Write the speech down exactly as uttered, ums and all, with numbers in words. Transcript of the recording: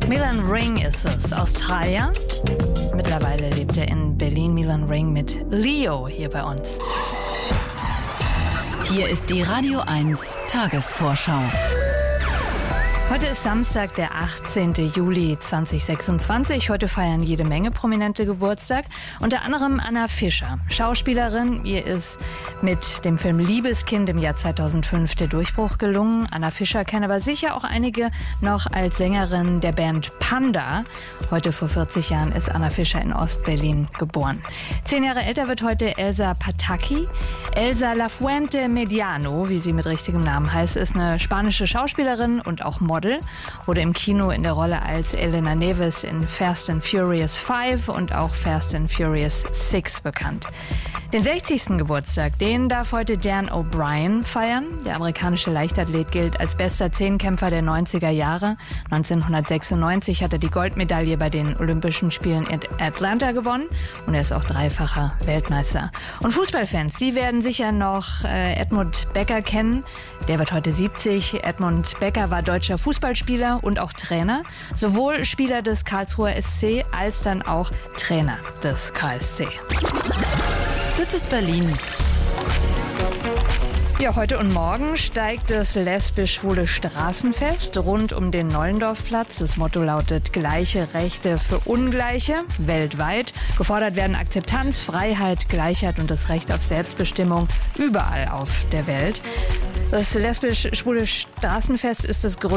Milan Ring ist es, Australier. Mittlerweile lebt er in Berlin. Milan Ring mit Leo hier bei uns. Hier ist die Radio eins Tagesvorschau. Heute ist Samstag, der achtzehnten Juli zweitausendsechsundzwanzig. Heute feiern jede Menge Prominente Geburtstag. Unter anderem Anna Fischer, Schauspielerin. Ihr ist mit dem Film Liebeskind im Jahr zweitausendfünf der Durchbruch gelungen. Anna Fischer kennen aber sicher auch einige noch als Sängerin der Band Panda. Heute vor vierzig Jahren ist Anna Fischer in Ostberlin geboren. Zehn Jahre älter wird heute Elsa Pataky. Elsa Lafuente Mediano, wie sie mit richtigem Namen heißt, ist eine spanische Schauspielerin und auch Model. Wurde im Kino in der Rolle als Elena Neves in Fast and Furious fünf und auch Fast and Furious sechs bekannt. Den sechzigsten Geburtstag, den darf heute Dan O'Brien feiern. Der amerikanische Leichtathlet gilt als bester Zehnkämpfer der neunziger Jahre. neunzehnhundertsechsundneunzig hat er die Goldmedaille bei den Olympischen Spielen in Atlanta gewonnen und er ist auch dreifacher Weltmeister. Und Fußballfans, die werden sicher noch äh, Edmund Becker kennen. Der wird heute siebzig. Edmund Becker war deutscher Fußballspieler und auch Trainer. Sowohl Spieler des Karlsruher S C als dann auch Trainer des K S C. Das ist Berlin. Ja, heute und morgen steigt das lesbisch-schwule Straßenfest rund um den Nollendorfplatz. Das Motto lautet Gleiche Rechte für Ungleiche weltweit. Gefordert werden Akzeptanz, Freiheit, Gleichheit und das Recht auf Selbstbestimmung überall auf der Welt. Das lesbisch-schwule Straßenfest ist das größte